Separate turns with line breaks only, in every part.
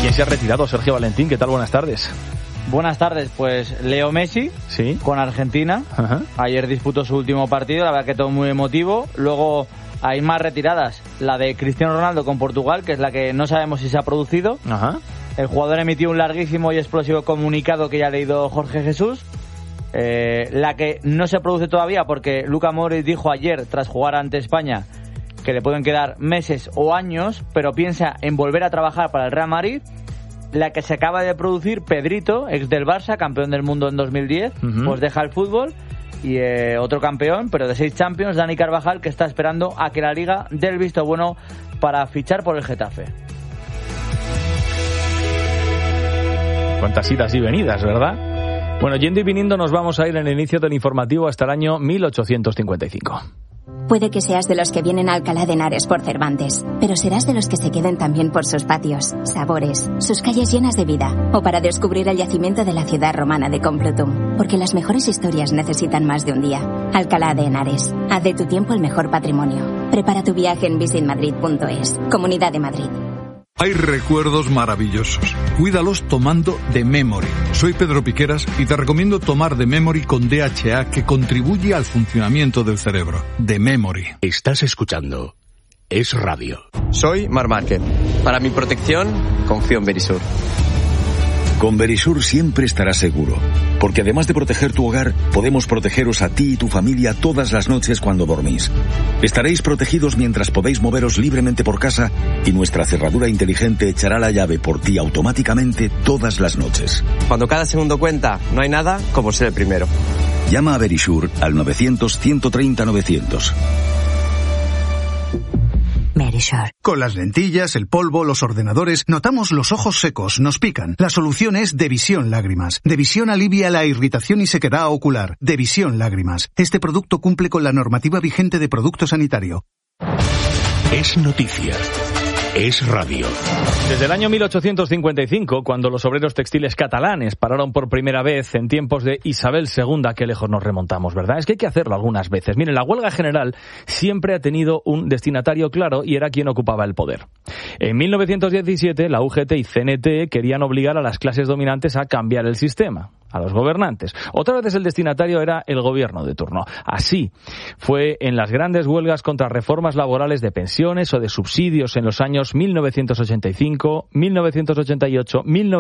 ¿Quién se ha retirado? Sergio Valentín, ¿qué tal? Buenas tardes.
Buenas tardes, pues Leo Messi,
¿sí?,
con Argentina. Ajá. Ayer disputó su último partido, la verdad que todo muy emotivo. Luego hay más retiradas, la de Cristiano Ronaldo con Portugal, que es la que no sabemos si se ha producido.
Ajá.
El jugador emitió un larguísimo y explosivo comunicado que ya ha leído Jorge Jesús. La que no se produce todavía porque Luka Modric dijo ayer, tras jugar ante España, que le pueden quedar meses o años, pero piensa en volver a trabajar para el Real Madrid. La que se acaba de producir, Pedrito, ex del Barça, campeón del mundo en 2010, pues deja el fútbol. Y otro campeón, pero de 6 Champions, Dani Carvajal, que está esperando a que la Liga dé el visto bueno para fichar por el Getafe.
Cuántas idas y venidas, ¿verdad? Bueno, yendo y viniendo nos vamos a ir en el inicio del informativo hasta el año 1855.
Puede que seas de los que vienen a Alcalá de Henares por Cervantes, pero serás de los que se queden también por sus patios, sabores, sus calles llenas de vida, o para descubrir el yacimiento de la ciudad romana de Complutum, porque las mejores historias necesitan más de un día. Alcalá de Henares, haz de tu tiempo el mejor patrimonio. Prepara tu viaje en visitmadrid.es, Comunidad de Madrid.
Hay recuerdos maravillosos. Cuídalos tomando The Memory. Soy Pedro Piqueras y te recomiendo tomar The Memory con DHA, que contribuye al funcionamiento del cerebro. The Memory.
Estás escuchando Es Radio.
Soy Marc Márquez. Para mi protección, confío en Verisur.
Con Verisur siempre estarás seguro, porque además de proteger tu hogar, podemos protegeros a ti y tu familia todas las noches cuando dormís. Estaréis protegidos mientras podéis moveros libremente por casa y nuestra cerradura inteligente echará la llave por ti automáticamente todas las noches.
Cuando cada segundo cuenta, no hay nada como ser el primero.
Llama a Verisur al 900-130-900.
Verisur.
Con las lentillas, el polvo, los ordenadores, notamos los ojos secos, nos pican. La solución es Devisión Lágrimas. Devisión alivia la irritación y sequedad ocular. Devisión Lágrimas. Este producto cumple con la normativa vigente de producto sanitario.
Es noticia. Es radio.
Desde el año 1855, cuando los obreros textiles catalanes pararon por primera vez en tiempos de Isabel II, qué lejos nos remontamos, ¿verdad? Es que hay que hacerlo algunas veces. Miren, la huelga general siempre ha tenido un destinatario claro y era quien ocupaba el poder. En 1917, la UGT y CNT querían obligar a las clases dominantes a cambiar el sistema, a los gobernantes. Otras veces el destinatario era el gobierno de turno. Así fue en las grandes huelgas contra reformas laborales de pensiones o de subsidios en los años 1985, 1988,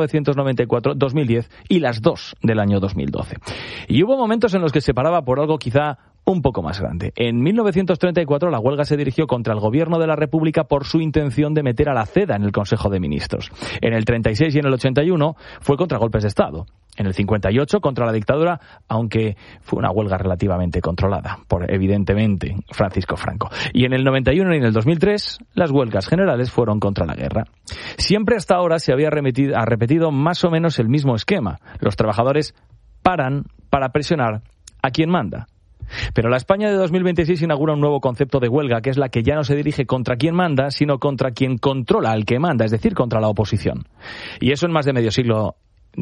1994, 2010 y las 2 del año 2012. Y hubo momentos en los que se paraba por algo quizá un poco más grande. En 1934 la huelga se dirigió contra el gobierno de la República por su intención de meter a la CEDA en el Consejo de Ministros. En el 36 y en el 81 fue contra golpes de Estado. En el 58 contra la dictadura, aunque fue una huelga relativamente controlada por, evidentemente, Francisco Franco. Y en el 91 y en el 2003 las huelgas generales fueron contra la guerra. Siempre hasta ahora se había repetido más o menos el mismo esquema. Los trabajadores paran para presionar a quien manda. Pero la España de 2026 inaugura un nuevo concepto de huelga, que es la que ya no se dirige contra quien manda, sino contra quien controla al que manda, es decir, contra la oposición. Y eso en más de siglo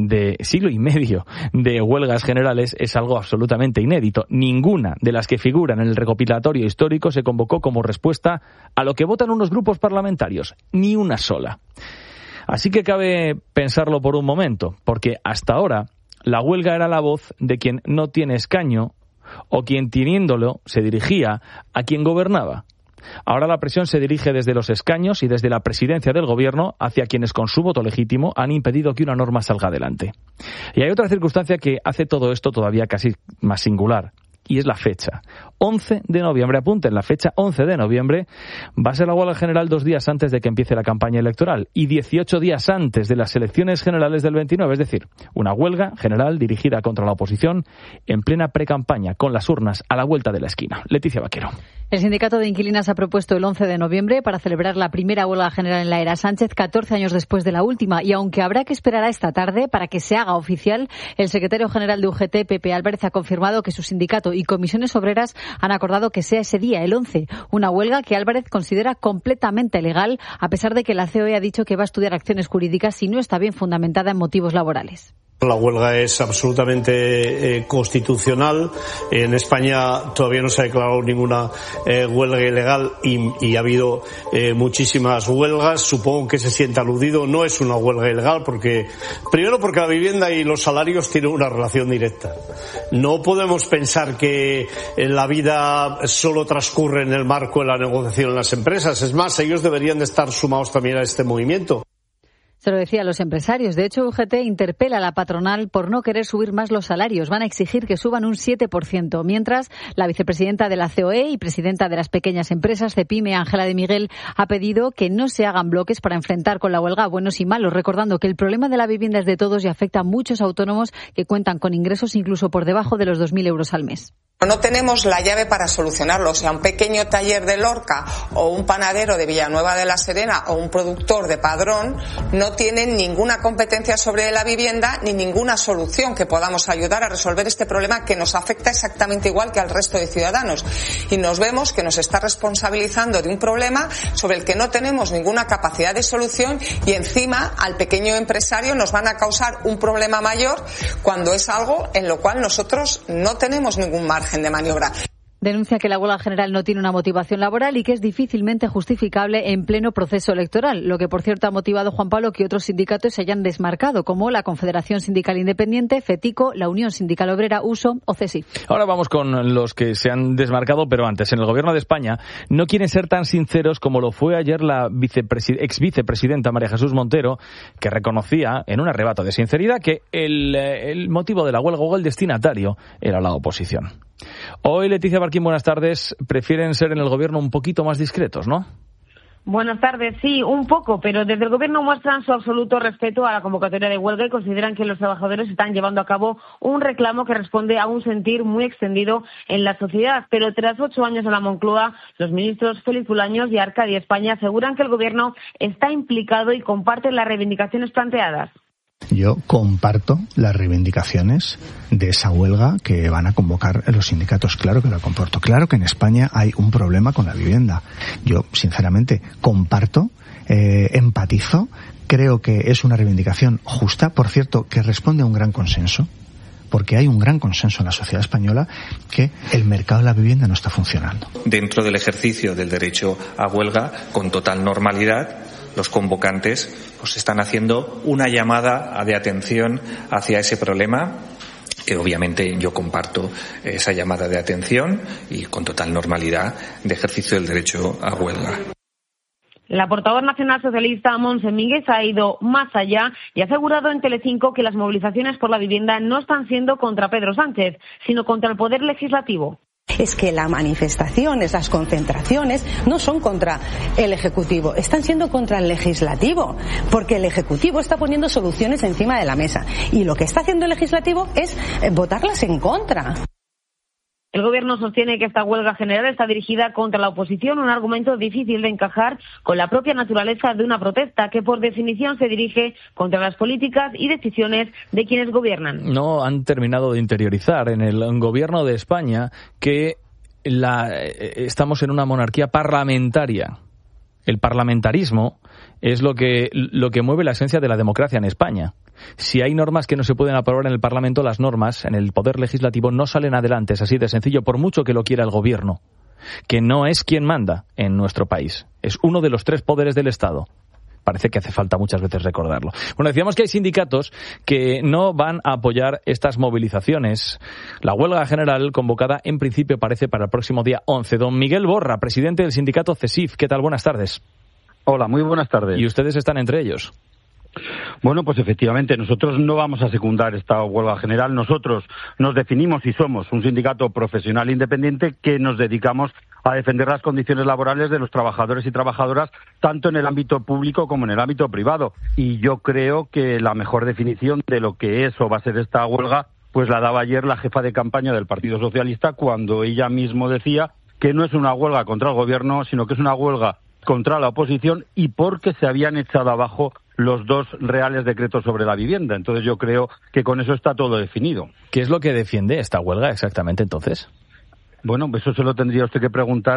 y medio de huelgas generales es algo absolutamente inédito. Ninguna de las que figuran en el recopilatorio histórico se convocó como respuesta a lo que votan unos grupos parlamentarios, ni una sola. Así que cabe pensarlo por un momento, porque hasta ahora la huelga era la voz de quien no tiene escaño o quien teniéndolo se dirigía a quien gobernaba. Ahora la presión se dirige desde los escaños y desde la presidencia del gobierno hacia quienes con su voto legítimo han impedido que una norma salga adelante. Y hay otra circunstancia que hace todo esto todavía casi más singular, y es la fecha. 11 de noviembre, apunten, la fecha 11 de noviembre va a ser la huelga general 2 días antes de que empiece la campaña electoral y 18 días antes de las elecciones generales del 29, es decir, una huelga general dirigida contra la oposición en plena precampaña, con las urnas a la vuelta de la esquina. Leticia Vaquero.
El sindicato de inquilinas ha propuesto el 11 de noviembre para celebrar la primera huelga general en la era Sánchez, 14 años después de la última. Y aunque habrá que esperar a esta tarde para que se haga oficial, el secretario general de UGT, Pepe Álvarez, ha confirmado que su sindicato y comisiones obreras han acordado que sea ese día, el 11. Una huelga que Álvarez considera completamente legal, a pesar de que la COE ha dicho que va a estudiar acciones jurídicas si no está bien fundamentada en motivos laborales.
La huelga es absolutamente constitucional. En España todavía no se ha declarado ninguna huelga ilegal y ha habido muchísimas huelgas. Supongo que se siente aludido. No es una huelga ilegal primero porque la vivienda y los salarios tienen una relación directa. No podemos pensar que la vida solo transcurre en el marco de la negociación en las empresas. Es más, ellos deberían de estar sumados también a este movimiento.
Se lo decía a los empresarios. De hecho, UGT interpela a la patronal por no querer subir más los salarios. Van a exigir que suban un 7%. Mientras, la vicepresidenta de la COE y presidenta de las pequeñas empresas, CEPIME, Ángela de Miguel, ha pedido que no se hagan bloques para enfrentar con la huelga a buenos y malos, recordando que el problema de la vivienda es de todos y afecta a muchos autónomos que cuentan con ingresos incluso por debajo de los 2.000 euros al mes.
No tenemos la llave para solucionarlo. O sea, un pequeño taller de Lorca o un panadero de Villanueva de la Serena o un productor de Padrón no tienen ninguna competencia sobre la vivienda ni ninguna solución que podamos ayudar a resolver este problema que nos afecta exactamente igual que al resto de ciudadanos. Y nos vemos que nos está responsabilizando de un problema sobre el que no tenemos ninguna capacidad de solución y encima al pequeño empresario nos van a causar un problema mayor cuando es algo en lo cual nosotros no tenemos ningún margen de maniobra.
Denuncia que la huelga general no tiene una motivación laboral y que es difícilmente justificable en pleno proceso electoral, lo que por cierto ha motivado, Juan Pablo, que otros sindicatos se hayan desmarcado, como la Confederación Sindical Independiente, FETICO, la Unión Sindical Obrera, USO o CESI.
Ahora vamos con los que se han desmarcado, pero antes, en el Gobierno de España no quieren ser tan sinceros como lo fue ayer la ex vicepresidenta María Jesús Montero, que reconocía en un arrebato de sinceridad que el motivo de la huelga o el destinatario era la oposición. Hoy, Leticia Barquín, buenas tardes. Prefieren ser en el Gobierno un poquito más discretos, ¿no?
Buenas tardes, sí, un poco, pero desde el Gobierno muestran su absoluto respeto a la convocatoria de huelga y consideran que los trabajadores están llevando a cabo un reclamo que responde a un sentir muy extendido en la sociedad. Pero tras 8 años en la Moncloa, los ministros Félix Bolaños y Arcadia España aseguran que el Gobierno está implicado y comparte las reivindicaciones planteadas.
Yo comparto las reivindicaciones de esa huelga que van a convocar los sindicatos. Claro que lo comparto. Claro que en España hay un problema con la vivienda. Yo, sinceramente, comparto, empatizo. Creo que es una reivindicación justa, por cierto, que responde a un gran consenso, porque hay un gran consenso en la sociedad española que el mercado de la vivienda no está funcionando.
Dentro del ejercicio del derecho a huelga, con total normalidad, los convocantes pues están haciendo una llamada de atención hacia ese problema, que obviamente yo comparto esa llamada de atención y con total normalidad de ejercicio del derecho a huelga.
La portavoz nacional socialista Montse Mínguez ha ido más allá y ha asegurado en Telecinco que las movilizaciones por la vivienda no están siendo contra Pedro Sánchez, sino contra el Poder Legislativo.
Es que las manifestaciones, las concentraciones no son contra el Ejecutivo, están siendo contra el Legislativo, porque el Ejecutivo está poniendo soluciones encima de la mesa y lo que está haciendo el Legislativo es votarlas en contra.
El Gobierno sostiene que esta huelga general está dirigida contra la oposición, un argumento difícil de encajar con la propia naturaleza de una protesta que por definición se dirige contra las políticas y decisiones de quienes gobiernan.
No han terminado de interiorizar en el Gobierno de España que estamos en una monarquía parlamentaria. El parlamentarismo es lo que mueve la esencia de la democracia en España. Si hay normas que no se pueden aprobar en el Parlamento, las normas en el Poder Legislativo no salen adelante. Es así de sencillo, por mucho que lo quiera el Gobierno, que no es quien manda en nuestro país. Es uno de los 3 poderes del Estado. Parece que hace falta muchas veces recordarlo. Bueno, decíamos que hay sindicatos que no van a apoyar estas movilizaciones. La huelga general convocada en principio parece para el próximo día 11. Don Miguel Borra, presidente del sindicato CESIF. ¿Qué tal? Buenas tardes.
Hola, muy buenas tardes.
¿Y ustedes están entre ellos?
Bueno, pues efectivamente, nosotros no vamos a secundar esta huelga general. Nosotros nos definimos y somos un sindicato profesional independiente que nos dedicamos a defender las condiciones laborales de los trabajadores y trabajadoras, tanto en el ámbito público como en el ámbito privado. Y yo creo que la mejor definición de lo que es o va a ser esta huelga, pues la daba ayer la jefa de campaña del Partido Socialista, cuando ella mismo decía que no es una huelga contra el Gobierno, sino que es una huelga contra la oposición y porque se habían echado abajo los 2 reales decretos sobre la vivienda. Entonces yo creo que con eso está todo definido.
¿Qué es lo que defiende esta huelga exactamente entonces?
Bueno, eso se lo tendría usted que preguntar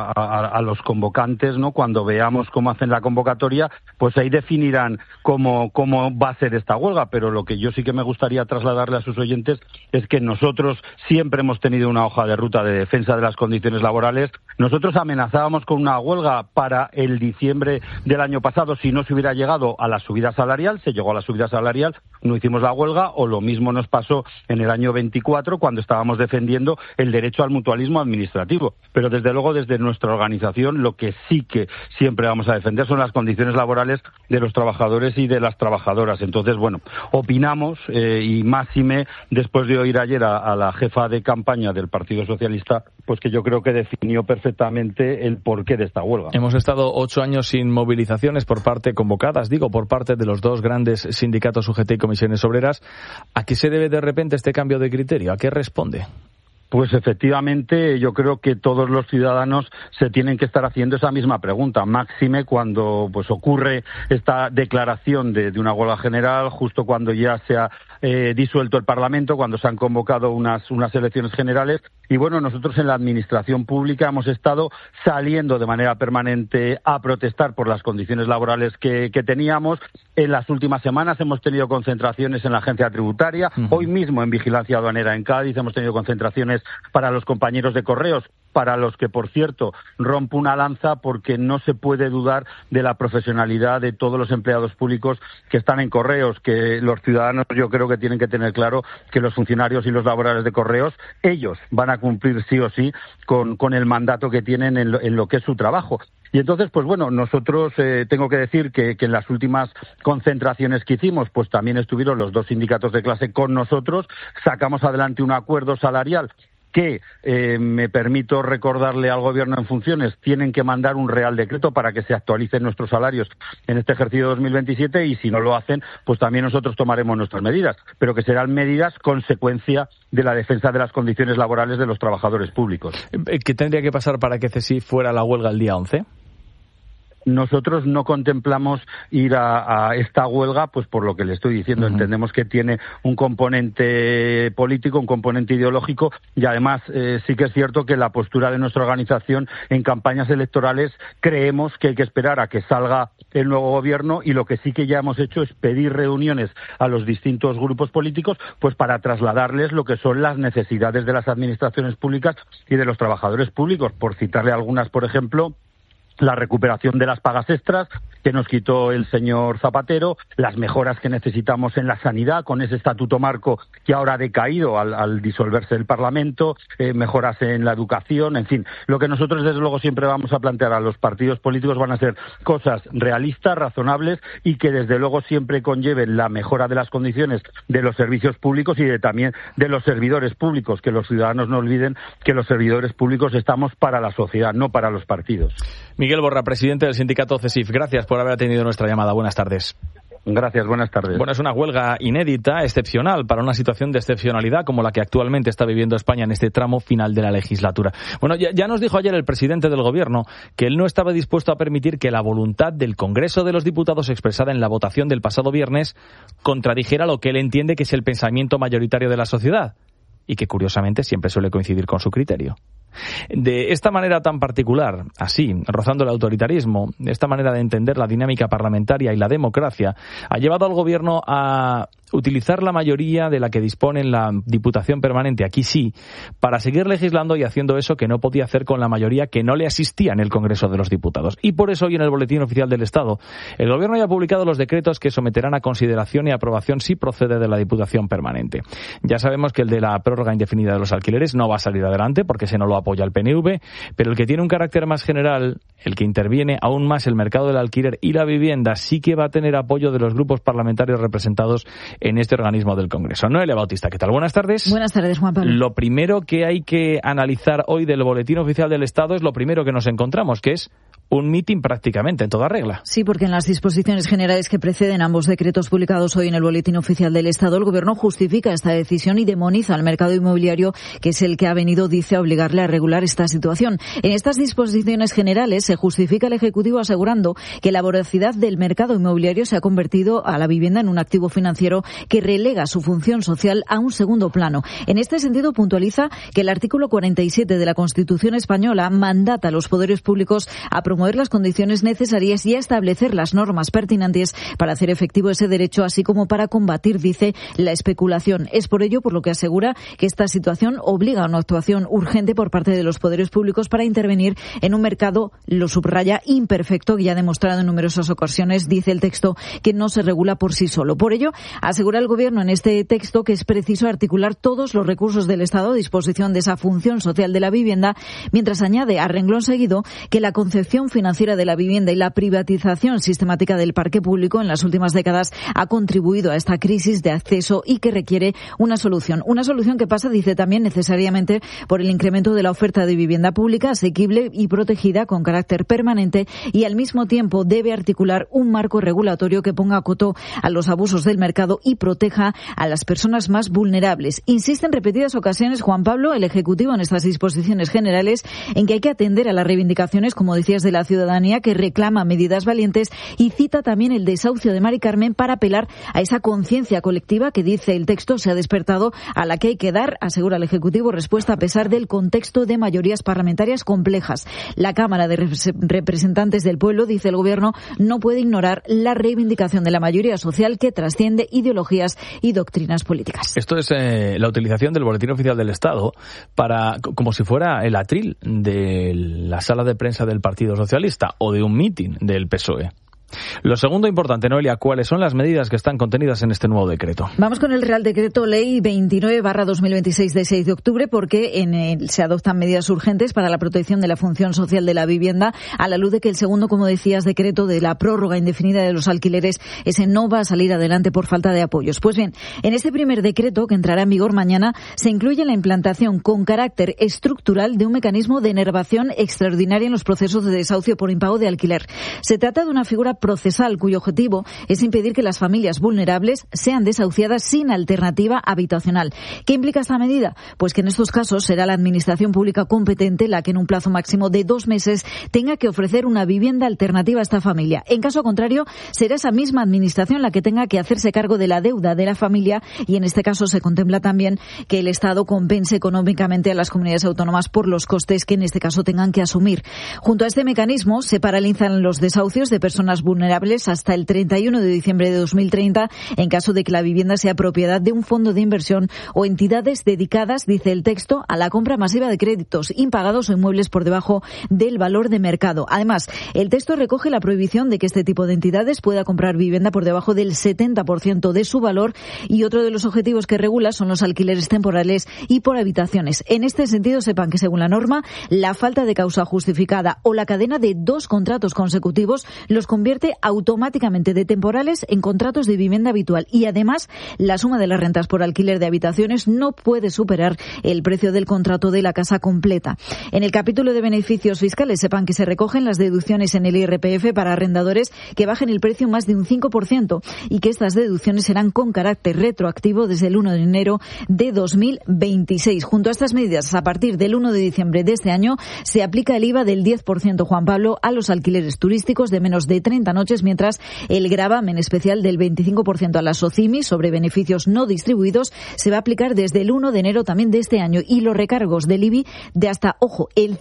a los convocantes, ¿no? Cuando veamos cómo hacen la convocatoria, pues ahí definirán cómo va a ser esta huelga. Pero lo que yo sí que me gustaría trasladarle a sus oyentes es que nosotros siempre hemos tenido una hoja de ruta de defensa de las condiciones laborales. Nosotros amenazábamos con una huelga para el diciembre del año pasado si no se hubiera llegado a la subida salarial. Se llegó a la subida salarial, no hicimos la huelga, o lo mismo nos pasó en el año 24 cuando estábamos defendiendo el derecho al mutualismo administrativo. Pero desde luego desde nuestra organización lo que sí que siempre vamos a defender son las condiciones laborales de los trabajadores y de las trabajadoras. Entonces, bueno, opinamos y máxime después de oír ayer a la jefa de campaña del Partido Socialista, pues que yo creo que definió perfectamente el porqué de esta huelga.
Hemos estado 8 años sin movilizaciones por parte por parte de los dos grandes sindicatos UGT y Comisiones Obreras. ¿A qué se debe de repente este cambio de criterio? ¿A qué responde?
Pues efectivamente, yo creo que todos los ciudadanos se tienen que estar haciendo esa misma pregunta, máxime cuando pues ocurre esta declaración de una huelga general, justo cuando ya se ha disuelto el Parlamento, cuando se han convocado unas elecciones generales. Y bueno, nosotros en la administración pública hemos estado saliendo de manera permanente a protestar por las condiciones laborales que teníamos. En las últimas semanas hemos tenido concentraciones en la agencia tributaria. Hoy mismo en Vigilancia Aduanera en Cádiz hemos tenido concentraciones para los compañeros de correos, para los que, por cierto, rompo una lanza porque no se puede dudar de la profesionalidad de todos los empleados públicos que están en correos, que los ciudadanos yo creo que tienen que tener claro que los funcionarios y los laborales de correos, ellos van a cumplir sí o sí con el mandato que tienen en lo que es su trabajo. Y entonces, pues bueno, nosotros tengo que decir que en las últimas concentraciones que hicimos, pues también estuvieron los dos sindicatos de clase con nosotros, sacamos adelante un acuerdo salarial que, me permito recordarle al Gobierno en funciones, tienen que mandar un Real Decreto para que se actualicen nuestros salarios en este ejercicio 2027 y si no lo hacen, pues también nosotros tomaremos nuestras medidas, pero que serán medidas consecuencia de la defensa de las condiciones laborales de los trabajadores públicos.
¿Qué tendría que pasar para que CESIF fuera a la huelga el día 11?
Nosotros no contemplamos ir a esta huelga, pues por lo que le estoy diciendo. Entendemos que tiene un componente político, un componente ideológico y además sí que es cierto que la postura de nuestra organización en campañas electorales creemos que hay que esperar a que salga el nuevo gobierno y lo que sí que ya hemos hecho es pedir reuniones a los distintos grupos políticos pues para trasladarles lo que son las necesidades de las administraciones públicas y de los trabajadores públicos. Por citarle algunas, por ejemplo, la recuperación de las pagas extras que nos quitó el señor Zapatero, las mejoras que necesitamos en la sanidad con ese estatuto marco que ahora ha decaído al disolverse el Parlamento, mejoras en la educación, en fin, lo que nosotros desde luego siempre vamos a plantear a los partidos políticos van a ser cosas realistas, razonables y que desde luego siempre conlleven la mejora de las condiciones de los servicios públicos y también de los servidores públicos, que los ciudadanos no olviden que los servidores públicos estamos para la sociedad, no para los partidos.
Miguel Borra, presidente del sindicato CESIF, gracias por haber atendido nuestra llamada. Buenas tardes.
Gracias, buenas tardes.
Bueno, es una huelga inédita, excepcional, para una situación de excepcionalidad como la que actualmente está viviendo España en este tramo final de la legislatura. Bueno, ya nos dijo ayer el presidente del Gobierno que él no estaba dispuesto a permitir que la voluntad del Congreso de los Diputados expresada en la votación del pasado viernes contradijera lo que él entiende que es el pensamiento mayoritario de la sociedad y que, curiosamente, siempre suele coincidir con su criterio. De esta manera tan particular, así, rozando el autoritarismo, de esta manera de entender la dinámica parlamentaria y la democracia, ha llevado al Gobierno a utilizar la mayoría de la que dispone en la Diputación Permanente, aquí sí, para seguir legislando y haciendo eso que no podía hacer con la mayoría que no le asistía en el Congreso de los Diputados. Y por eso hoy en el Boletín Oficial del Estado, el Gobierno ya ha publicado los decretos que someterán a consideración y aprobación si procede de la Diputación Permanente. Ya sabemos que el de la prórroga indefinida de los alquileres no va a salir adelante porque ese no lo apoya el PNV, pero el que tiene un carácter más general, el que interviene aún más el mercado del alquiler y la vivienda, sí que va a tener apoyo de los grupos parlamentarios representados en este organismo del Congreso. Noelia Bautista, ¿qué tal? Buenas tardes.
Buenas tardes, Juan Pablo.
Lo primero que hay que analizar hoy del Boletín Oficial del Estado es lo primero que nos encontramos, que es un mitin prácticamente en toda regla.
Sí, porque en las disposiciones generales que preceden ambos decretos publicados hoy en el Boletín Oficial del Estado, el Gobierno justifica esta decisión y demoniza al mercado inmobiliario, que es el que ha venido, dice, a obligarle a regular esta situación. En estas disposiciones generales se justifica el Ejecutivo asegurando que la voracidad del mercado inmobiliario se ha convertido a la vivienda en un activo financiero que relega su función social a un segundo plano. En este sentido, puntualiza que el artículo 47 de la Constitución española mandata a los poderes públicos a promover las condiciones necesarias y a establecer las normas pertinentes para hacer efectivo ese derecho, así como para combatir, dice, la especulación. Es por ello por lo que asegura que esta situación obliga a una actuación urgente por parte de los poderes públicos para intervenir en un mercado, lo subraya, imperfecto, y ha demostrado en numerosas ocasiones, dice el texto, que no se regula por sí solo. Por ello, asegura el Gobierno en este texto que es preciso articular todos los recursos del Estado a disposición de esa función social de la vivienda, mientras añade a renglón seguido que la concepción financiera de la vivienda y la privatización sistemática del parque público en las últimas décadas ha contribuido a esta crisis de acceso y que requiere una solución. Una solución que pasa, dice también, necesariamente por el incremento de la oferta de vivienda pública asequible y protegida con carácter permanente, y al mismo tiempo debe articular un marco regulatorio que ponga coto a los abusos del mercado y proteja a las personas más vulnerables. Insiste en repetidas ocasiones, Juan Pablo, el Ejecutivo, en estas disposiciones generales, en que hay que atender a las reivindicaciones, como decías, de la ciudadanía, que reclama medidas valientes, y cita también el desahucio de Mari Carmen para apelar a esa conciencia colectiva que, dice el texto, se ha despertado, a la que hay que dar, asegura el Ejecutivo, respuesta a pesar del contexto de mayorías parlamentarias complejas. La Cámara de Representantes del Pueblo, dice el Gobierno, no puede ignorar la reivindicación de la mayoría social que trasciende ideologías y doctrinas políticas.
Esto es la utilización del Boletín Oficial del Estado para, como si fuera el atril de la sala de prensa del Partido Socialista o de un mitin del PSOE. Lo segundo importante, Noelia, ¿cuáles son las medidas que están contenidas en este nuevo decreto?
Vamos con el Real Decreto Ley 29/2026 de 6 de octubre, porque en él se adoptan medidas urgentes para la protección de la función social de la vivienda, a la luz de que el segundo, como decías, decreto de la prórroga indefinida de los alquileres, ese no va a salir adelante por falta de apoyos. Pues bien, en este primer decreto, que entrará en vigor mañana, se incluye la implantación con carácter estructural de un mecanismo de enervación extraordinaria en los procesos de desahucio por impago de alquiler. Se trata de una figura procesal cuyo objetivo es impedir que las familias vulnerables sean desahuciadas sin alternativa habitacional. ¿Qué implica esta medida? Pues que en estos casos será la Administración Pública competente la que en un plazo máximo de 2 meses tenga que ofrecer una vivienda alternativa a esta familia. En caso contrario, será esa misma Administración la que tenga que hacerse cargo de la deuda de la familia, y en este caso se contempla también que el Estado compense económicamente a las comunidades autónomas por los costes que en este caso tengan que asumir. Junto a este mecanismo se paralizan los desahucios de personas vulnerables hasta el 31 de diciembre de 2030 en caso de que la vivienda sea propiedad de un fondo de inversión o entidades dedicadas, dice el texto, a la compra masiva de créditos impagados o inmuebles por debajo del valor de mercado. Además, el texto recoge la prohibición de que este tipo de entidades pueda comprar vivienda por debajo del 70% de su valor, y otro de los objetivos que regula son los alquileres temporales y por habitaciones. En este sentido, sepan que según la norma, la falta de causa justificada o la cadena de 2 contratos consecutivos los convierte automáticamente de temporales en contratos de vivienda habitual, y además la suma de las rentas por alquiler de habitaciones no puede superar el precio del contrato de la casa completa. En el capítulo de beneficios fiscales, sepan que se recogen las deducciones en el IRPF para arrendadores que bajen el precio más de un 5%, y que estas deducciones serán con carácter retroactivo desde el 1 de enero de 2026. Junto a estas medidas, a partir del 1 de diciembre de este año, se aplica el IVA del 10%, Juan Pablo, a los alquileres turísticos de menos de 30 noches, mientras el gravamen especial del 25% a las SOCIMI sobre beneficios no distribuidos se va a aplicar desde el 1 de enero también de este año, y los recargos del IBI de hasta, ojo, el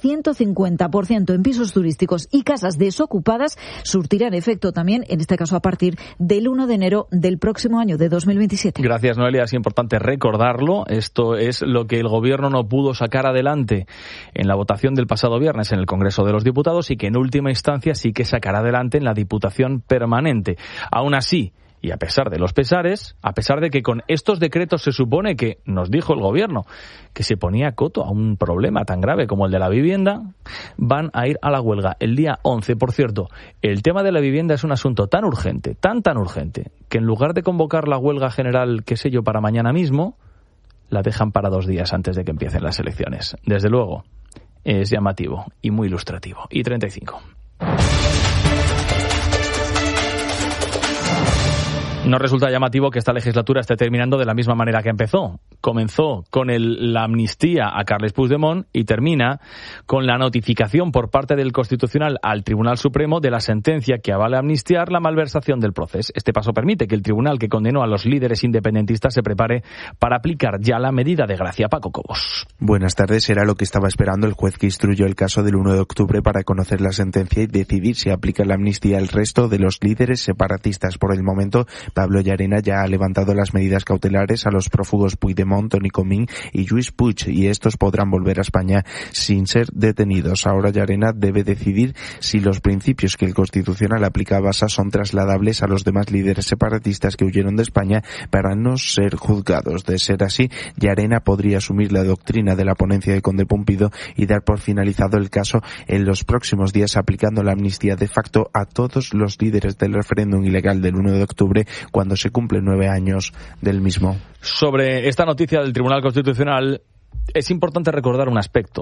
150% en pisos turísticos y casas desocupadas surtirán efecto también, en este caso a partir del 1 de enero del próximo año de 2027.
Gracias, Noelia. Es importante recordarlo. Esto es lo que el Gobierno no pudo sacar adelante en la votación del pasado viernes en el Congreso de los Diputados, y que en última instancia sí que sacará adelante en la Diputación Permanente. Aún así, y a pesar de los pesares, a pesar de que con estos decretos se supone que, nos dijo el Gobierno, que se ponía coto a un problema tan grave como el de la vivienda, van a ir a la huelga el día 11. Por cierto, el tema de la vivienda es un asunto tan urgente, tan urgente, que en lugar de convocar la huelga general, qué sé yo, para mañana mismo, la dejan para 2 días antes de que empiecen las elecciones. Desde luego, es llamativo y muy ilustrativo. Y 35. No resulta llamativo que esta legislatura esté terminando de la misma manera que empezó. Comenzó con la amnistía a Carles Puigdemont y termina con la notificación por parte del Constitucional al Tribunal Supremo de la sentencia que avala amnistiar la malversación del proceso. Este paso permite que el tribunal que condenó a los líderes independentistas se prepare para aplicar ya la medida de gracia. Paco Cobos.
Buenas tardes. Era lo que estaba esperando el juez que instruyó el caso del 1 de octubre para conocer la sentencia y decidir si aplica la amnistía al resto de los líderes separatistas. Por el momento, Pablo Llarena ya ha levantado las medidas cautelares a los prófugos Puigdemont, Toni Comín y Lluís Puig, y estos podrán volver a España sin ser detenidos. Ahora Llarena debe decidir si los principios que el Constitucional aplica a Basa son trasladables a los demás líderes separatistas que huyeron de España para no ser juzgados. De ser así, Llarena podría asumir la doctrina de la ponencia de Conde Pumpido y dar por finalizado el caso en los próximos días, aplicando la amnistía de facto a todos los líderes del referéndum ilegal del 1 de octubre, cuando se cumplen 9 años del mismo.
Sobre esta noticia del Tribunal Constitucional, es importante recordar un aspecto.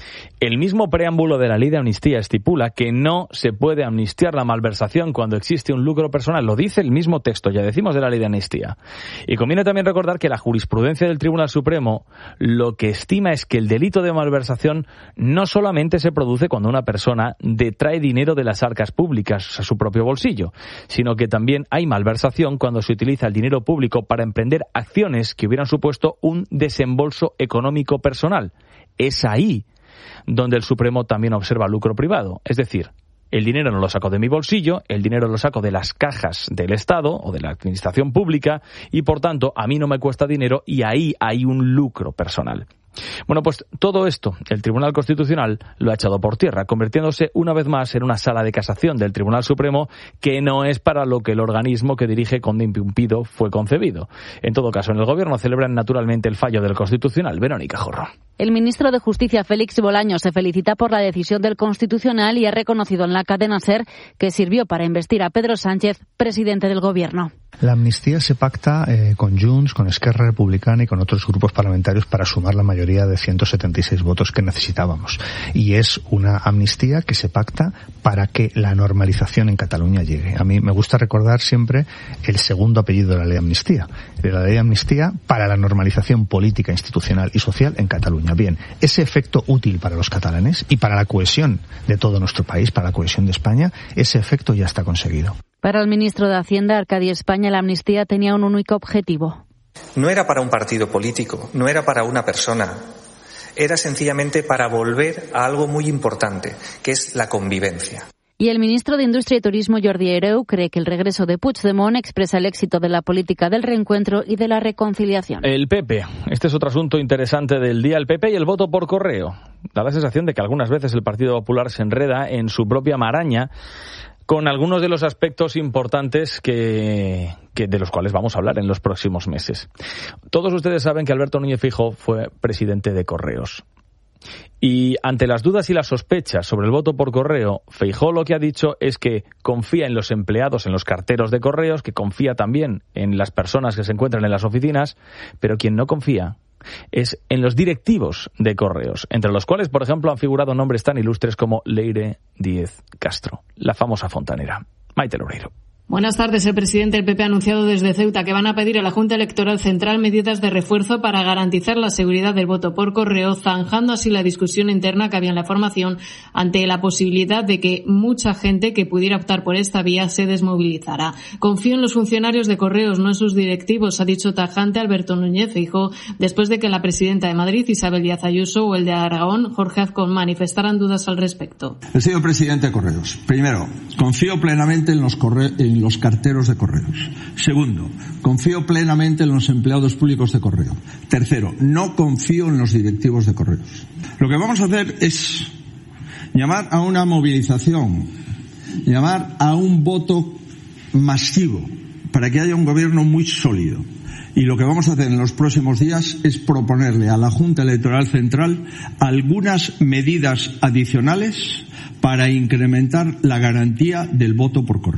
El mismo preámbulo de la ley de amnistía estipula que no se puede amnistiar la malversación cuando existe un lucro personal. Lo dice el mismo texto, ya decimos, de la ley de amnistía. Y conviene también recordar que la jurisprudencia del Tribunal Supremo lo que estima es que el delito de malversación no solamente se produce cuando una persona detrae dinero de las arcas públicas a su propio bolsillo, sino que también hay malversación cuando se utiliza el dinero público para emprender acciones que hubieran supuesto un desembolso económico personal. Es ahí donde el Supremo también observa lucro privado. Es decir, el dinero no lo saco de mi bolsillo, el dinero lo saco de las cajas del Estado o de la administración pública y, por tanto, a mí no me cuesta dinero y ahí hay un lucro personal. Bueno, pues todo esto el Tribunal Constitucional lo ha echado por tierra, convirtiéndose una vez más en una sala de casación del Tribunal Supremo que no es para lo que el organismo que dirige Conde Pumpido fue concebido. En todo caso, en el Gobierno celebran naturalmente el fallo del Constitucional. Verónica Jorro.
El ministro de Justicia, Félix Bolaños, se felicita por la decisión del Constitucional y ha reconocido en la cadena SER que sirvió para investir a Pedro Sánchez presidente del Gobierno.
La amnistía se pacta con Junts, con Esquerra Republicana y con otros grupos parlamentarios para sumar la mayoría de 176 votos que necesitábamos. Y es una amnistía que se pacta para que la normalización en Cataluña llegue. A mí me gusta recordar siempre el segundo apellido de la ley de amnistía. De la ley de amnistía para la normalización política, institucional y social en Cataluña. Bien, ese efecto útil para los catalanes y para la cohesión de todo nuestro país, para la cohesión de España, ese efecto ya está conseguido.
Para el ministro de Hacienda, Arcadi España, la amnistía tenía un único objetivo.
No era para un partido político, no era para una persona. Era sencillamente para volver a algo muy importante, que es la convivencia.
Y el ministro de Industria y Turismo, Jordi Hereu, cree que el regreso de Puigdemont expresa el éxito de la política del reencuentro y de la reconciliación.
El PP. Este es otro asunto interesante del día. El PP y el voto por correo. Da la sensación de que algunas veces el Partido Popular se enreda en su propia maraña con algunos de los aspectos importantes que de los cuales vamos a hablar en los próximos meses. Todos ustedes saben que Alberto Núñez Feijóo fue presidente de Correos. Y ante las dudas y las sospechas sobre el voto por correo, Feijóo lo que ha dicho es que confía en los empleados, en los carteros de correos, que confía también en las personas que se encuentran en las oficinas, pero quien no confía es en los directivos de correos, entre los cuales, por ejemplo, han figurado nombres tan ilustres como Leire Díez Castro, la famosa fontanera. Maite Loureiro.
Buenas tardes. El presidente del PP ha anunciado desde Ceuta que van a pedir a la Junta Electoral Central medidas de refuerzo para garantizar la seguridad del voto por correo, zanjando así la discusión interna que había en la formación ante la posibilidad de que mucha gente que pudiera optar por esta vía se desmovilizara. Confío en los funcionarios de correos, no en sus directivos, ha dicho tajante Alberto Núñez Feijóo, después de que la presidenta de Madrid, Isabel Díaz Ayuso, o el de Aragón, Jorge Azcón, manifestaran dudas al respecto.
El señor presidente de Correos. Primero, confío plenamente en los carteros de correos. Segundo, confío plenamente en los empleados públicos de correo. Tercero, no confío en los directivos de correos. Lo que vamos a hacer es llamar a una movilización, llamar a un voto masivo para que haya un gobierno muy sólido. Y lo que vamos a hacer en los próximos días es proponerle a la Junta Electoral Central algunas medidas adicionales para incrementar la garantía del voto por correo.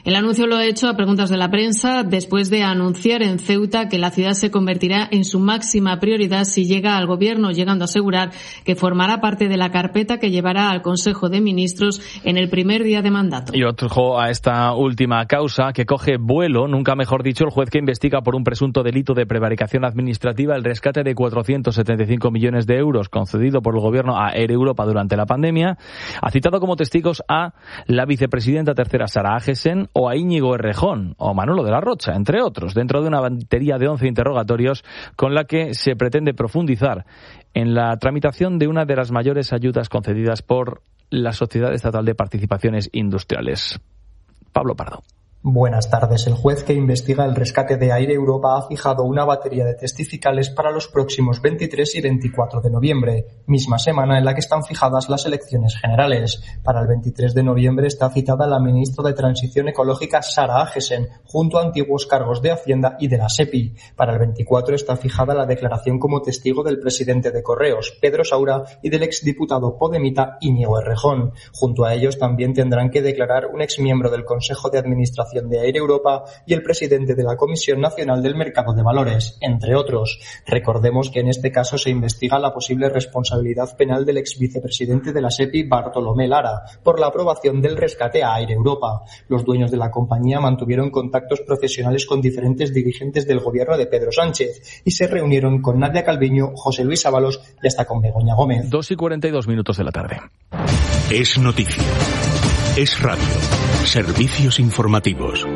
El anuncio lo ha hecho a preguntas de la prensa después de anunciar en Ceuta que la ciudad se convertirá en su máxima prioridad si llega al gobierno, llegando a asegurar que formará parte de la carpeta que llevará al Consejo de Ministros en el primer día de mandato.
Y ojo a esta última causa que coge vuelo, nunca mejor dicho, el juez que investiga por un presunto delito de prevaricación administrativa el rescate de 475 millones de euros concedido por el gobierno a Air Europa durante la pandemia. Ha citado como testigos a la vicepresidenta tercera Sara Agesen o a Íñigo Errejón o Manolo de la Rocha, entre otros, dentro de una batería de 11 interrogatorios con la que se pretende profundizar en la tramitación de una de las mayores ayudas concedidas por la Sociedad Estatal de Participaciones Industriales. Pablo Pardo.
Buenas tardes. El juez que investiga el rescate de Air Europa ha fijado una batería de testificales para los próximos 23 y 24 de noviembre, misma semana en la que están fijadas las elecciones generales. Para el 23 de noviembre está citada la ministra de Transición Ecológica Sara Agesen, junto a antiguos cargos de Hacienda y de la SEPI. Para el 24 está fijada la declaración como testigo del presidente de Correos, Pedro Saura, y del exdiputado podemita Íñigo Errejón. Junto a ellos también tendrán que declarar un exmiembro del Consejo de Administración de Air Europa y el presidente de la Comisión Nacional del Mercado de Valores, entre otros. Recordemos que en este caso se investiga la posible responsabilidad penal del ex vicepresidente de la SEPI, Bartolomé Lara, por la aprobación del rescate a Air Europa. Los dueños de la compañía mantuvieron contactos profesionales con diferentes dirigentes del gobierno de Pedro Sánchez y se reunieron con Nadia Calviño, José Luis Ábalos y hasta con Begoña Gómez.
2:42 de la tarde.
Es noticia. Es radio. Servicios informativos.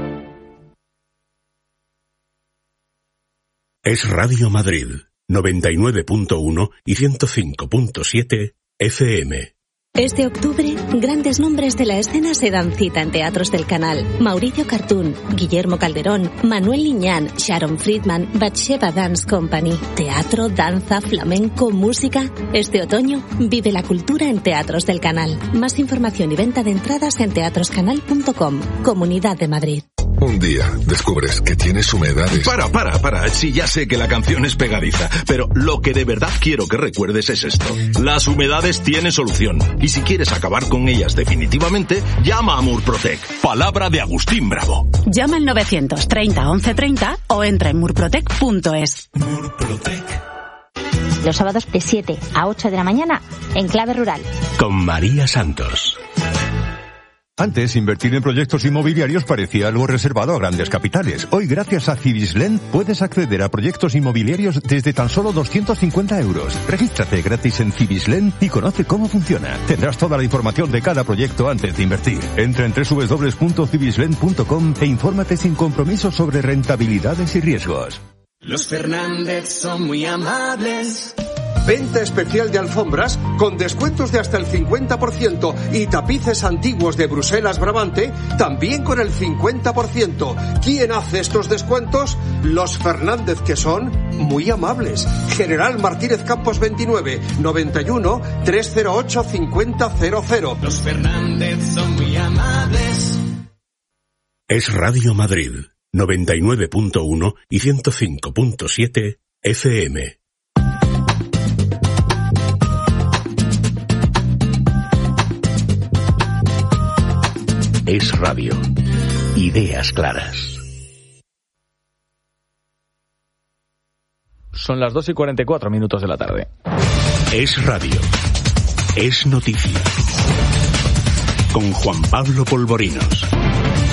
Es Radio Madrid, 99.1 y 105.7 FM.
Este octubre, grandes nombres de la escena se dan cita en teatros del canal. Mauricio Cartún, Guillermo Calderón, Manuel Liñán, Sharon Friedman, Batsheva Dance Company. Teatro, danza, flamenco, música. Este otoño, vive la cultura en Teatros del Canal. Más información y venta de entradas en teatroscanal.com. Comunidad de Madrid.
Un día descubres que tienes humedades.
Para. Sí, ya sé que la canción es pegadiza, pero lo que de verdad quiero que recuerdes es esto. Las humedades tienen solución. Y si quieres acabar con ellas definitivamente, llama a Murprotec. Palabra de Agustín Bravo.
Llama al 930 1130 o entra en murprotec.es.
Murprotec.
Los sábados de 7 a 8 de la mañana en Clave Rural.
Con María Santos.
Antes, invertir en proyectos inmobiliarios parecía algo reservado a grandes capitales. Hoy, gracias a Cibislen, puedes acceder a proyectos inmobiliarios desde tan solo 250 euros. Regístrate gratis en Cibislen y conoce cómo funciona. Tendrás toda la información de cada proyecto antes de invertir. Entra en www.cibislen.com e infórmate sin compromiso sobre rentabilidades y riesgos.
Los Fernández son muy amables.
Venta especial de alfombras con descuentos de hasta el 50% y tapices antiguos de Bruselas Brabante también con el 50%. ¿Quién hace estos descuentos? Los Fernández, que son muy amables. General Martínez Campos 29, 91 308 5000.
Los Fernández son muy amables.
Es Radio Madrid, 99.1 y 105.7 FM. Es radio. Ideas claras.
Son las 2:44 de la tarde.
Es radio. Es noticia. Con Juan Pablo Polvorinos.